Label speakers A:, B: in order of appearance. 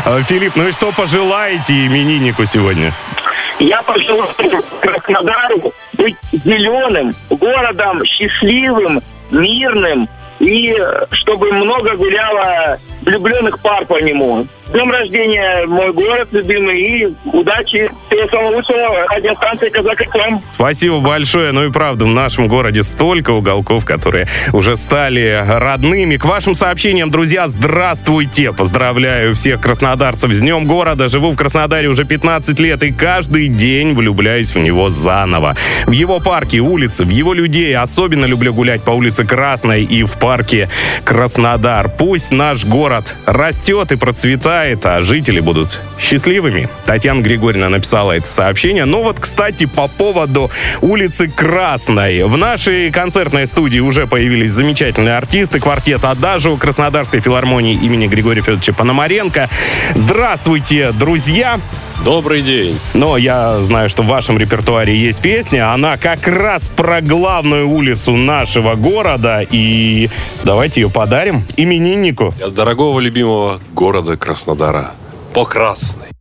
A: Филипп, ну и что пожелаете имениннику сегодня?
B: Я пожелаю Краснодару быть зеленым, городом счастливым, мирным, и чтобы много гуляло влюбленных пар по нему. С днем рождения, мой город любимый, и удачи. Всего самого лучшего. Радиостанция «Казак ФМ».
A: Спасибо большое. Ну и правда, в нашем городе столько уголков, которые уже стали родными. К вашим сообщениям, друзья, здравствуйте. Поздравляю всех краснодарцев с Днем города. Живу в Краснодаре уже 15 лет и каждый день влюбляюсь в него заново. В его парке, улице, в его людей. Особенно люблю гулять по улице Красной и в парке Краснодар. Пусть наш город растет и процветает, а жители будут счастливыми. Татьяна Григорьевна написала это сообщение. Ну вот, кстати, по поводу улицы Красной. В нашей концертной студии уже появились замечательные артисты. Квартет «Адажио» Краснодарской филармонии имени Григория Федоровича Пономаренко. Здравствуйте, друзья!
C: Добрый день.
A: Но я знаю, что в вашем репертуаре есть песня. Она как раз про главную улицу нашего города. И давайте ее подарим имениннику.
C: От дорогого любимого города Краснодара. По Красной.